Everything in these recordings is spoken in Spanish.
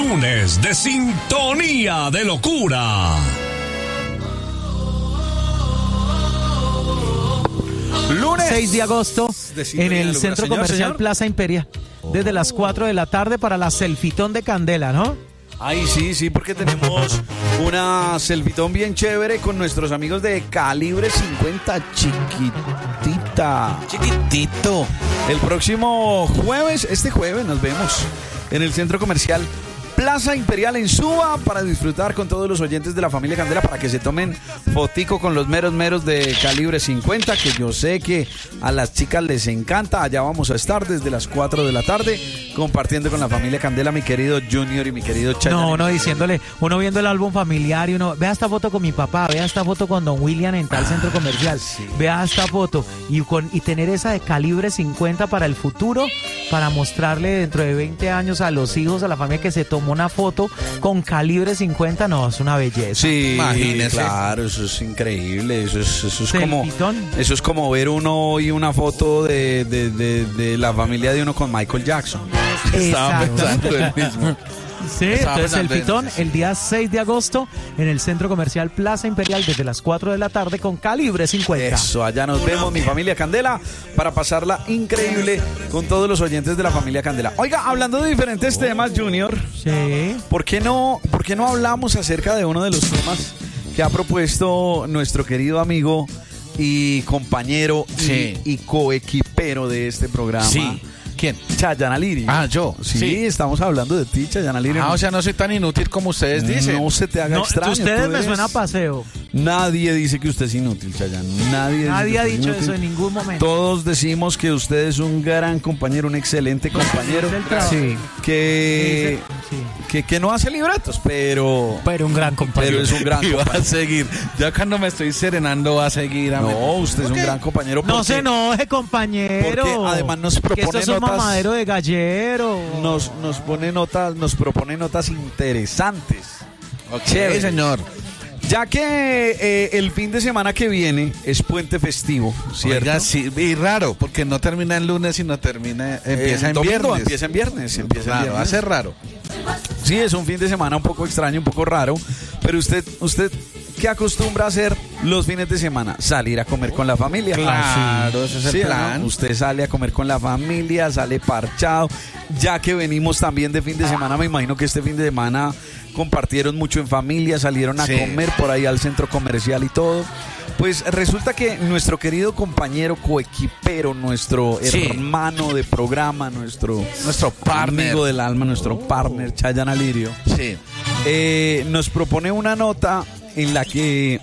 lunes de Sintonía de Locura. Lunes 6 de agosto en el Centro Comercial señor. Plaza Imperia, desde las 4 de la tarde para la selfitón de Candela, ¿no? Ay, sí, porque tenemos una selfitón bien chévere con nuestros amigos de Calibre 50 Chiquitito. El próximo jueves, este jueves nos vemos en el Centro Comercial Plaza Imperial en Suba para disfrutar con todos los oyentes de la familia Candela, para que se tomen fotico con los meros de Calibre 50, que yo sé que a las chicas les encanta. Allá vamos a estar desde las 4 de la tarde compartiendo con la familia Candela, mi querido Junior y mi querido Chayanne. No, diciéndole, uno viendo el álbum familiar y uno, vea esta foto con mi papá, vea esta foto con Don William en tal centro comercial, sí. Vea esta foto y tener esa de Calibre 50 para el futuro, para mostrarle dentro de 20 años a los hijos, a la familia que se tomó una foto con Calibre 50, no, es una belleza. Sí, imagínese. claro, eso es increíble, eso Selfitón. es como ver uno hoy una foto de la familia de uno con Michael Jackson. Estaba Exacto. pensando el mismo. Sí, Estaba entonces el pensando en pitón eso, sí. el día 6 de agosto en el Centro Comercial Plaza Imperial desde las 4 de la tarde con Calibre 50. Eso, allá nos vemos, mi familia Candela, para pasarla increíble con todos los oyentes de la familia Candela. Oiga, hablando de diferentes temas, Junior, Sí. ¿por qué no hablamos acerca de uno de los temas que ha propuesto nuestro querido amigo y compañero Sí. y coequipero de este programa? Sí. ¿Quién? Chayanne Alirio. Ah, yo. Sí, estamos hablando de ti, Chayanne Alirio. O sea, no soy tan inútil como ustedes dicen. No se te haga No, extraño. ustedes tú me eres- suena a paseo. Nadie dice que usted es inútil, Chayanne. Nadie Nadie dice ha que usted es dicho inútil. eso en ningún momento. Todos decimos que usted es un gran compañero, un excelente compañero. Es el trabajo. Sí. Que, Sí. que no hace libretos, pero Pero un gran compañero. es un gran Y va a compañero. seguir. Ya cuando me estoy serenando va a seguir. No, usted es un gran compañero. No porque se enoje, compañero. porque además nos Que propone esto es un notas- mamadero de gallero. nos propone notas interesantes. Chévere, señor. Ya que el fin de semana que viene es puente festivo, ¿cierto? Oiga, sí, y raro, porque no termina en lunes, sino empieza en domingo, viernes. Empieza en viernes. Claro, va a ser raro. Sí, es un fin de semana un poco extraño, un poco raro, pero usted ¿qué acostumbra a hacer los fines de semana? Salir a comer con la familia. Claro, ese es el Sí, plan. ¿no? Usted sale a comer con la familia, sale parchado. Ya que venimos también de fin de semana, me imagino que este fin de semana compartieron mucho en familia, salieron a Sí. comer por ahí al centro comercial y todo. Pues resulta que nuestro querido compañero coequipero, nuestro Sí. hermano de programa, nuestro partner. amigo del alma, nuestro partner Chayanne Alirio, Sí. nos propone una nota en la que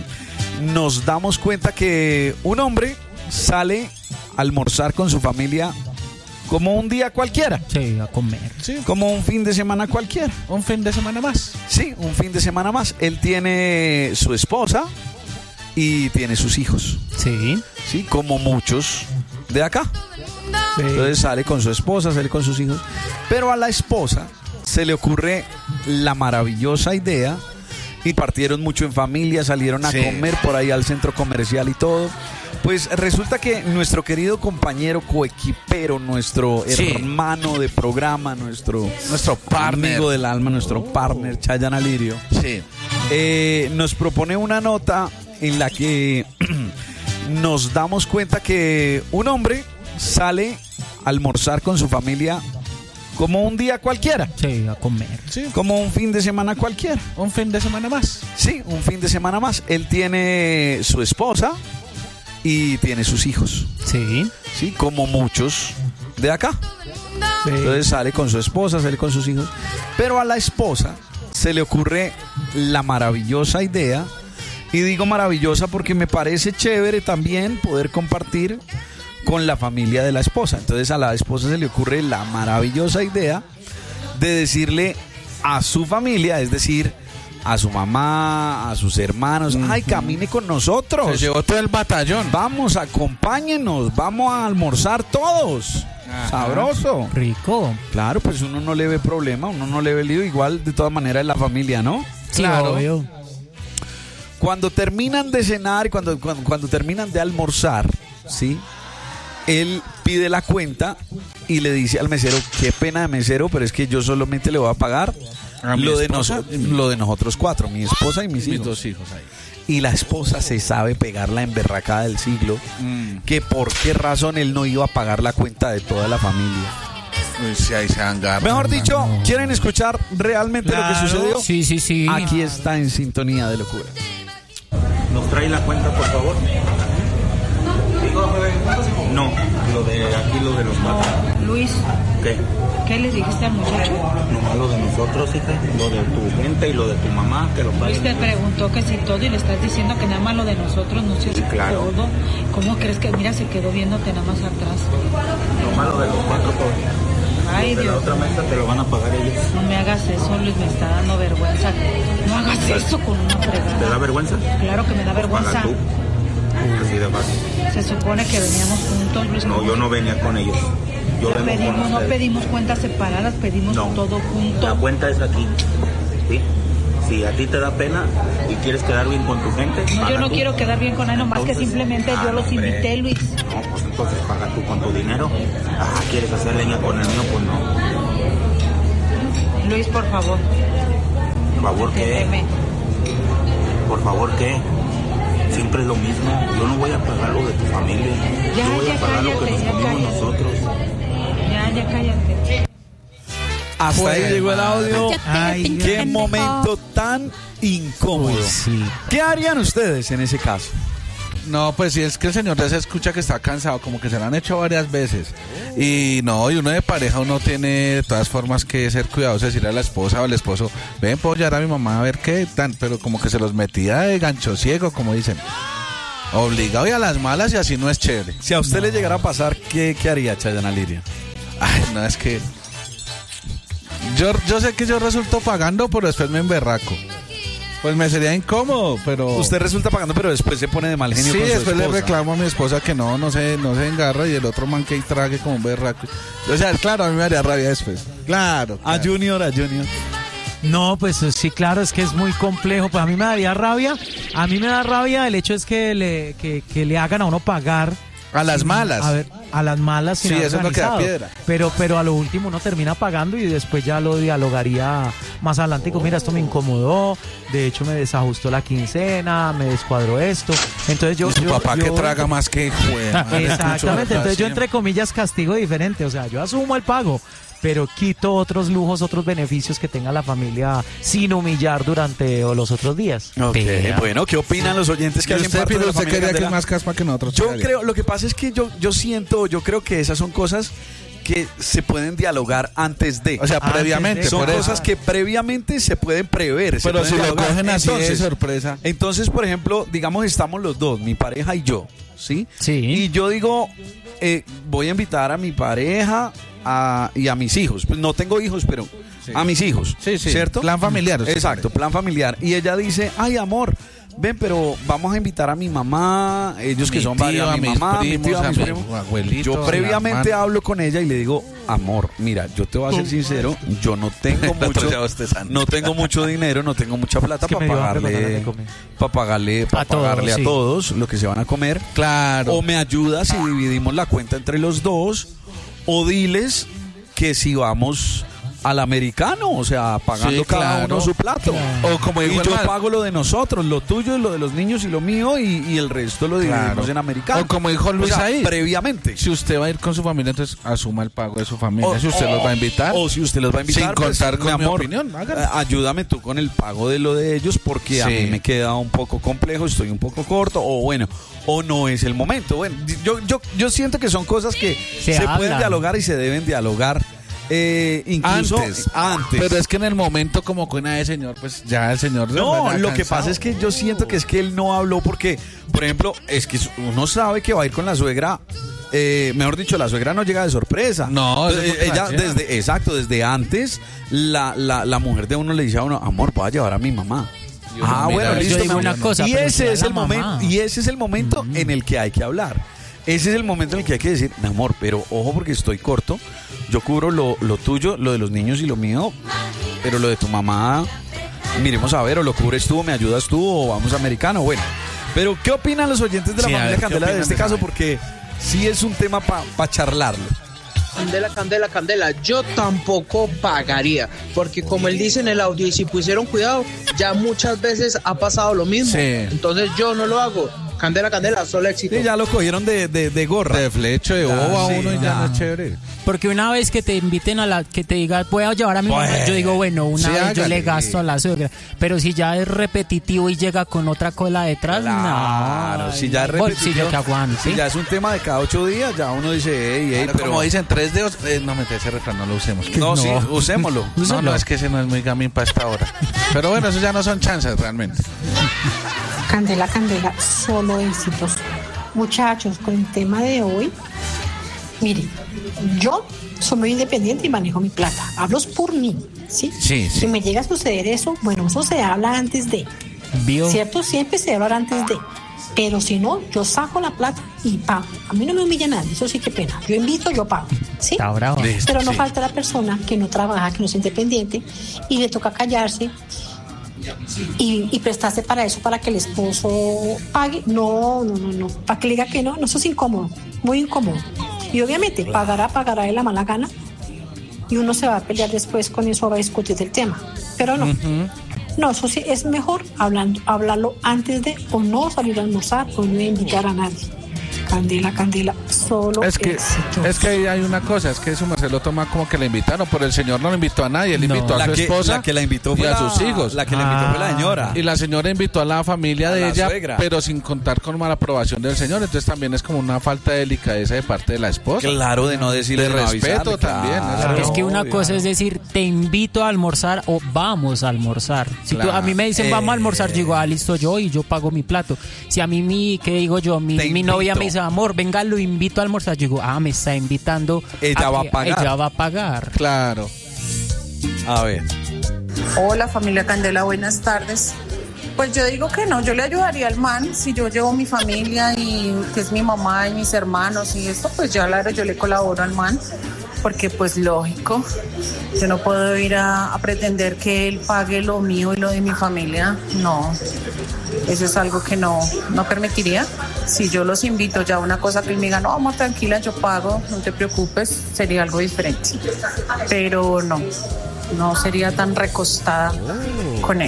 nos damos cuenta que un hombre sale a almorzar con su familia como un día cualquiera, Sí, a comer. como un fin de semana cualquiera. Un fin de semana más. Sí, un fin de semana más. Él tiene su esposa y tiene sus hijos, Sí. sí, como muchos de acá. Entonces sale con su esposa, sale con sus hijos. Pero a la esposa se le ocurre la maravillosa idea y partieron mucho en familia, salieron a Sí. comer por ahí al centro comercial y todo. Pues resulta que nuestro querido compañero coequipero, nuestro Sí. hermano de programa, nuestro partner. amigo del alma, nuestro partner Chayanne Alirio, Sí. nos propone una nota en la que nos damos cuenta que un hombre sale a almorzar con su familia como un día cualquiera, Sí, a comer. como un fin de semana cualquiera. Un fin de semana más. Sí, un fin de semana más. Él tiene su esposa y tiene sus hijos, Sí. sí, como muchos de acá. Entonces sale con su esposa, sale con sus hijos. Pero a la esposa se le ocurre la maravillosa idea, y digo maravillosa porque me parece chévere también poder compartir con la familia de la esposa. Entonces a la esposa se le ocurre la maravillosa idea de decirle a su familia, es decir, a su mamá, a sus hermanos, ay, camine con nosotros. Se llevó todo el batallón. Vamos, acompáñenos, vamos a almorzar todos. Ajá. Sabroso. Rico. Claro, pues uno no le ve problema, uno no le ve lío, igual de todas maneras es la familia, ¿no? Sí, Claro. obvio. Cuando terminan de cenar, cuando terminan de almorzar, ¿sí? él pide la cuenta y le dice al mesero, qué pena de mesero, pero es que yo solamente le voy a pagar lo de nosotros 4, mi esposa y mis hijos. 2 hijos ahí. Y la esposa se sabe pegar la emberracada del siglo, que por qué razón él no iba a pagar la cuenta de toda la familia. Uy, sí, ahí se agarran. Mejor dicho, ¿quieren escuchar realmente lo que sucedió? Sí. Aquí está en Sintonía de Locura. ¿Nos trae la cuenta, por favor? No, lo de aquí, lo de los 4. Luis, ¿Qué? ¿qué le dijiste al muchacho? Nomás lo de nosotros, hija. Lo de tu gente y lo de tu mamá, que lo Luis paguen. te preguntó que si todo y le estás diciendo que nada más lo de nosotros, no sé si claro. todo. ¿Cómo crees que, mira, se quedó viéndote nada más atrás? Nomás lo de los 4, por Ay, de la Dios, otra mesa te lo van a pagar ellos. no me hagas eso, Luis, me está dando vergüenza. No hagas eso con una ¿Te da fregada. vergüenza? Claro que me da vergüenza. Paga tú. Así de fácil. Se supone que veníamos juntos, Luis. No, yo no venía con ellos. Yo Ya vengo con pedimos, no ustedes. pedimos cuentas separadas, pedimos No. todo junto. La cuenta es aquí. ¿Sí? Si a ti te da pena y quieres quedar bien con tu gente, No, yo paga no tú. quiero quedar bien con él, nomás que Entonces, simplemente yo los hombre. invité, Luis. No, pues entonces paga tú con tu dinero. ¿Quieres hacer leña con el mío? Pues no. Luis, por favor. Por favor, ¿qué? Entiéndeme. Por favor, ¿qué? Siempre es lo mismo. Yo no voy a pagar lo de tu familia. Ya, Yo voy ya, a pagar lo que cállate, nos ya, comimos cállate. nosotros. Ya cállate. Hasta ahí llegó el audio. Ay, Qué momento tan incómodo. Uy, sí. ¿Qué harían ustedes en ese caso? No, pues si es que el señor ya se escucha que está cansado, como que se lo han hecho varias veces. Y no, y uno de pareja, uno tiene de todas formas que ser cuidadoso, decirle a la esposa o al esposo, ven, puedo llevar a mi mamá a ver qué tan, pero como que se los metía de gancho ciego, como dicen. Obligado y a las malas y así no es chévere. Si a usted le llegara a pasar, ¿qué haría Chayana Liria? Ay, no, es que yo sé que yo resulto pagando, pero después me emberraco. Pues me sería incómodo, pero... Usted resulta pagando, pero después se pone de mal genio Sí, con su después le esposa. reclamo a mi esposa que no se engarra y el otro man que trague como un berraco. O sea, claro, a mí me haría rabia después. Claro. A Junior. No, pues sí, claro, es que es muy complejo. Pues a mí me daría rabia. A mí me da rabia el hecho es que le hagan a uno pagar. A las malas. A ver, a las malas. sin Sí, haber eso es lo que da organizado. piedra. Pero a lo último uno termina pagando y después ya lo dialogaría más adelante. Digo, mira, esto me incomodó. De hecho, me desajustó la quincena, me descuadró esto. Entonces yo... Y su papá que traga más que juega. Exactamente, entonces yo entre comillas castigo diferente, o sea, yo asumo el pago, pero quito otros lujos, otros beneficios que tenga la familia sin humillar durante los otros días. Ok, Vea. bueno, ¿qué opinan los oyentes que ¿Y hacen usted, parte de pero la usted familia quería que Candela? más caspa que nosotros? Yo Chagaría. creo, lo que pasa es que yo creo que esas son cosas que se pueden dialogar antes de. O sea, Antes previamente. de- son por eso. cosas que previamente se pueden prever. se Pero pueden si lo dialogar. cogen así de sorpresa. Entonces, por ejemplo, digamos, estamos los dos, mi pareja y yo, ¿sí? Sí. Y yo digo, voy a invitar a mi pareja y a mis hijos. Pues no tengo hijos, pero a mis hijos. Sí, sí. ¿Cierto? Plan familiar. usted Exacto, plan familiar. Y ella dice, ay, amor, ven, pero vamos a invitar a mi mamá, ellos que Mi son tío, varios, a mi mis mamá, mi primos, tío, a a mis mi primos. abuelito, Yo a mi previamente hermano. hablo con ella y le digo, amor, mira, yo te voy a ser sincero, yo no tengo El otro ya mucho, bostezando. no tengo mucho dinero, no tengo mucha plata Es que para me dio hambre con ganas pagarle, de comer. para A todos, pagarle a sí. todos lo que se van a comer. Claro. O me ayudas si dividimos la cuenta entre los dos, o diles que si vamos al americano, o sea, pagando Sí, cada claro. uno su plato. O como Y dijo el yo man. pago lo de nosotros, lo tuyo y lo de los niños y lo mío, y el resto lo dividimos Claro. en americano. O como dijo Luis O sea, ahí. previamente. Si usted va a ir con su familia, entonces asuma el pago de su familia. Si usted los va a invitar. O si usted los va a invitar, Sin contar pues, con mi amor, opinión, hágalo. ayúdame tú con el pago de lo de ellos porque a Sí. mí me queda un poco complejo, estoy un poco corto, o bueno, o no es el momento. Bueno, yo siento que son cosas que se pueden hablan. dialogar y se deben dialogar. Incluso antes. Pero es que en el momento como con ese señor, pues ya el señor... No, ya lo que cansado. pasa es que yo siento que es que él no habló porque, por ejemplo, es que uno sabe que va a ir con la suegra, mejor dicho, la suegra no llega de sorpresa. No, eso es porque ella la lleva. desde antes, la mujer de uno le dice a uno, amor, voy a llevar a mi mamá. uno, mira, Bueno, yo listo. digo mi amor. una cosa, y pero ese si es a la el mamá. momento, y ese es el momento en el que hay que hablar. Ese es el momento en el que hay que decir, mi amor, pero ojo porque estoy corto. Yo cubro lo tuyo, lo de los niños y lo mío, pero lo de tu mamá, miremos a ver, o lo cubres tú, o me ayudas tú, o vamos a americano, bueno. Pero, ¿qué opinan los oyentes de la Sí, a familia ver, ¿qué Candela de opinan este de caso? esa Porque sí es un tema para charlarlo. Candela, yo tampoco pagaría, porque como él dice en el audio, y si pusieron cuidado, ya muchas veces ha pasado lo mismo. Sí. Entonces yo no lo hago. Candela, solo éxito. Sí, ya lo cogieron de gorra. De flecho, de boba sí, uno y ya no es chévere. Porque una vez que te inviten que te diga, voy a llevar a mi mamá, yo digo, bueno, una vez yo le gasto a la suegra. Pero si ya es repetitivo y llega con otra cola detrás, Claro, no. si ya es repetitivo, que aguante. si ya es un tema de cada 8 días, ya uno dice, ey, Pero pero... como dicen, 3 dedos, no me ese refrán, no lo usemos. No, sí, usémoslo. No, es que ese no es muy gamín para esta hora. Pero bueno, eso ya no son chances realmente. Candela, solo éxitos. Muchachos, con el tema de hoy, miren, yo soy muy independiente y manejo mi plata. Hablo por mí, ¿sí? Sí. Si me llega a suceder eso, bueno, eso se habla antes de. ¿Vio? ¿Cierto? Siempre se habla antes de. Pero si no, yo saco la plata y pago. A mí no me humilla nadie, eso sí que pena. Yo invito, yo pago, ¿sí? Está bravo. Pero no falta la persona que no trabaja, que no es independiente y le toca callarse y prestarse para eso, para que el esposo pague. No. Para que le diga que no, eso es incómodo, muy incómodo. Y obviamente pagará de la mala gana y uno se va a pelear después con eso, va a discutir del tema. Pero no. No, eso sí, es mejor hablarlo antes de, o no salir a almorzar, o no invitar a nadie. Candela, solo Es que éxitos. ahí hay una cosa, es que su Marcelo toma como que le invitaron, pero el señor no le invitó a nadie, él invitó a su esposa la que la invitó y fue a sus hijos. La que la invitó fue la señora. Y la señora invitó a la familia A de la ella, suegra. pero sin contar con la aprobación del señor, entonces también es como una falta de delicadeza de parte de la esposa. Claro, de no decirle, De no respeto avisarle, también, claro. Es que una Obvio. cosa es decir, te invito a almorzar o vamos a almorzar. Si Claro. a mí me dicen vamos a almorzar, yo digo, listo yo y yo pago mi plato. Si a mí, ¿qué digo yo? Mi novia me dice, amor, venga, lo invito a almorzar. Yo digo, me está invitando. Ella va a pagar. Ella va a pagar. Claro. A ver. Hola familia Candela, buenas tardes. Pues yo digo que no, yo le ayudaría al man si yo llevo mi familia y que es mi mamá y mis hermanos y esto, pues ya claro, yo le colaboro al man, porque pues lógico, yo no puedo ir a pretender que él pague lo mío y lo de mi familia, no, eso es algo que no permitiría. Si yo los invito ya a una cosa que él me diga, no, amor, tranquila, yo pago, no te preocupes, sería algo diferente, pero no sería tan recostada con él.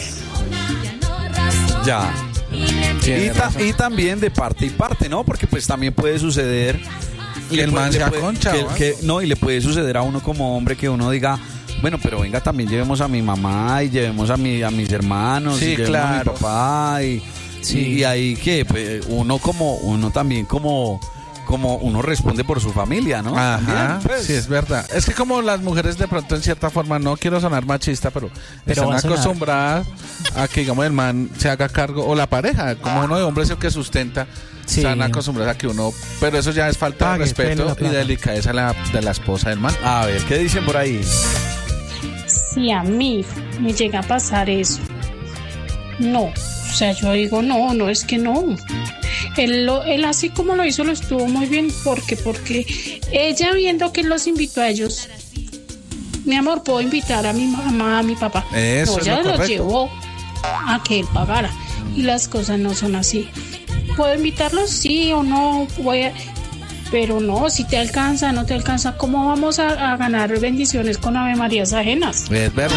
Ya. Y también de parte y parte, ¿no? Porque pues también puede suceder Y el man se aconcha, ¿no? y le puede suceder a uno como hombre que uno diga, bueno, pero venga, también llevemos a mi mamá y llevemos a mis hermanos, Sí, y llevemos claro. a mi papá y ahí que pues, uno también como uno responde por su familia, ¿no? Ajá, También, pues. sí, es verdad. Es que como las mujeres de pronto en cierta forma, no quiero sonar machista, pero están va a sonar. acostumbradas a que, digamos, el man se haga cargo, o la pareja, como uno de hombre es el que sustenta, Sí. están acostumbradas a que uno, pero eso ya es falta Pague, de respeto pele la y plata. delicadeza de la esposa del man. A ver, ¿qué dicen por ahí? Si a mí me llega a pasar eso, no, o sea, yo digo, no, es que no. Él así como lo hizo, lo estuvo muy bien, porque ella viendo que él los invitó a ellos, mi amor, puedo invitar a mi mamá, a mi papá. Eso no, es ella lo los correcto. llevó a que él pagara, y las cosas no son así. ¿Puedo invitarlos? Sí o no, pero no, si te alcanza, no te alcanza, ¿cómo vamos a ganar bendiciones con Ave Marías ajenas? Es verdad.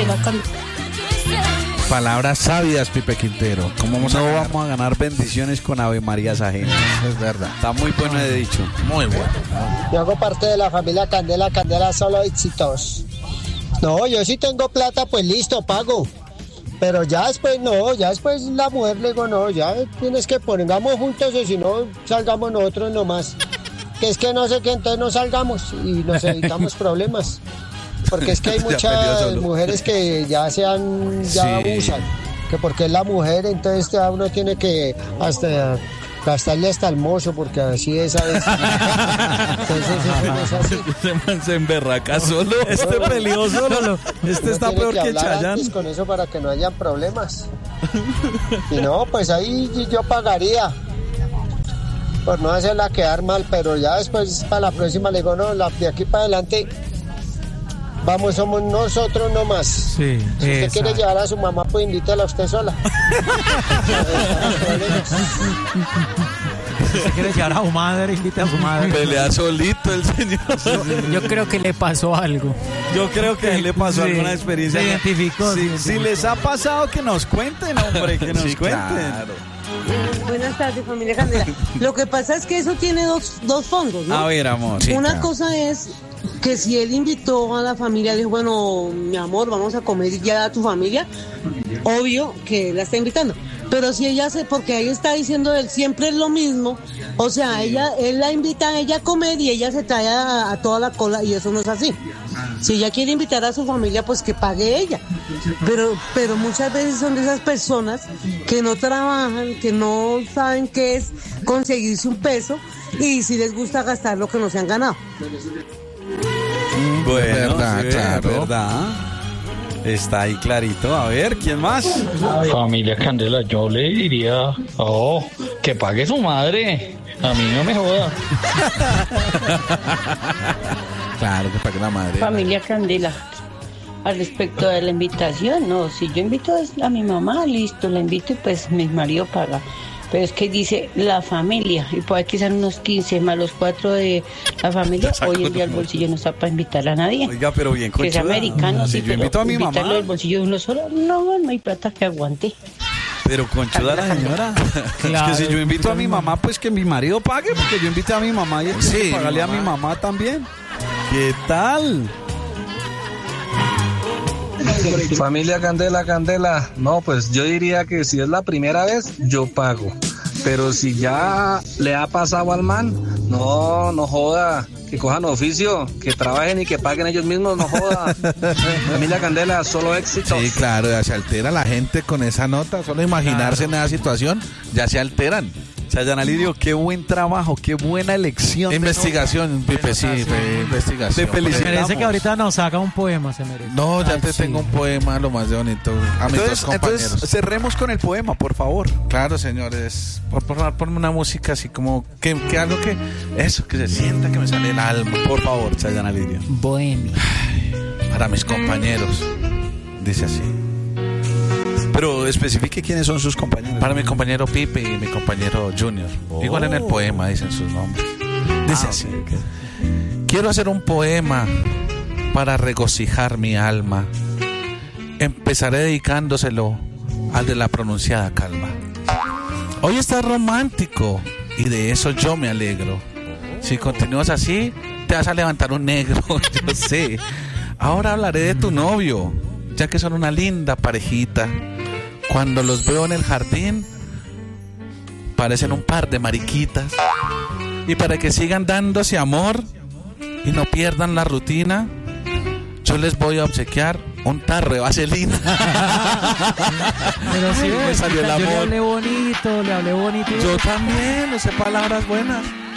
Palabras sabias, Pipe Quintero. ¿Cómo vamos a No ganar? vamos a ganar bendiciones con Ave Marías ajenas. Es verdad. Está muy bueno de dicho. Muy bueno. Yo hago parte de la familia Candela solo éxitos. No, yo si tengo plata, pues listo, pago. Pero ya después no, ya después la mujer le digo, no, ya tienes que pongamos juntos o si no, salgamos nosotros nomás. Que es que no sé qué, entonces no salgamos y nos evitamos problemas. Porque es que hay Ya peleó muchas solo. mujeres que ya abusan. Que porque es la mujer, entonces ya uno tiene que hasta gastarle hasta el mozo, porque así es a veces. Entonces eso no es así. Ese man se emberraca solo. Este peleó solo. Este Uno está tiene peor que hablar Chayanne. antes con eso para que no hayan problemas. Y no, pues ahí yo pagaría por no hacerla quedar mal, pero ya después para la próxima le digo, no, de aquí para adelante vamos, somos nosotros nomás. Sí, Si usted quiere llevar a su mamá, pues invítela a usted sola. Si usted quiere llevar a su madre, invite a su madre. Pelea solito el señor. Yo creo que le pasó algo. Yo creo que a él le pasó alguna experiencia. Se identificó. Si les ha pasado, que nos cuenten, hombre, que nos cuenten. Claro. Buenas tardes, familia Candela. Lo que pasa es que eso tiene dos fondos, ¿no? A ver, amor. Sí, Una claro. cosa es que si él invitó a la familia, dijo, bueno, mi amor, vamos a comer ya a tu familia, obvio que la está invitando. Pero si ella porque ahí está diciendo él, siempre es lo mismo, o sea, él la invita a ella a comer y ella se trae a toda la cola y eso no es así. Si ella quiere invitar a su familia, pues que pague ella. Pero muchas veces son de esas personas que no trabajan, que no saben qué es conseguirse un peso y si les gusta gastar lo que no se han ganado. Bueno, verdad, sí, claro. verdad. Está ahí clarito. A ver, ¿quién más? Familia Candela, yo le diría, que pague su madre. A mí no me joda. Claro, que pague la madre. Familia Candela, al respecto de la invitación, no, si yo invito a mi mamá, listo, la invito y pues mi marido paga. Pero es que dice la familia, y puede que sean unos 15 más los 4 de la familia. Hoy en día el bolsillo no está para invitar a nadie. Oiga, pero bien que es conchuda. americano, Si sí, yo pero invito a mi invitarlo mamá. del bolsillo de uno solo, no hay plata que aguante. Pero conchuda la señora. Claro. Es que si yo invito a mi mamá, pues que mi marido pague, porque yo invité a mi mamá y él tiene que pagarle a mi mamá también. ¿Qué tal? Familia Candela, no, pues yo diría que si es la primera vez, yo pago. Pero si ya le ha pasado al man, no joda, que cojan oficio, que trabajen y que paguen ellos mismos, no joda. Familia Candela, solo éxito. Sí, claro, ya se altera la gente con esa nota, solo imaginarse en esa situación, ya se alteran. Chayanne Alirio, qué buen trabajo, qué buena elección. Investigación, Pipe, sí, fue investigación. Te felicitamos. Se merece que ahorita nos haga un poema, se merece. No, ya te tengo un poema lo más de bonito a mis dos compañeros. Entonces, cerremos con el poema, por favor. Claro, señores, por favor, ponme una música así como que algo que se sienta que me sale el alma. Por favor, Chayanne Alirio. Bohemia. Para mis compañeros, dice así. Pero especifique quiénes son sus compañeros. Para mi compañero Pipe y mi compañero Junior. Igual en el poema dicen sus nombres. Dice así. Okay. Quiero hacer un poema para regocijar mi alma. Empezaré dedicándoselo al de la pronunciada calma. Hoy estás romántico y de eso yo me alegro. Si continúas así, te vas a levantar un negro, yo sé. Ahora hablaré de tu novio, ya que son una linda parejita. Cuando los veo en el jardín, parecen un par de mariquitas. Y para que sigan dándose amor y no pierdan la rutina, yo les voy a obsequiar un tarro de vaselina. Pero sí, me salió el yo amor. le hablé bonito, Yo también, no sé palabras buenas.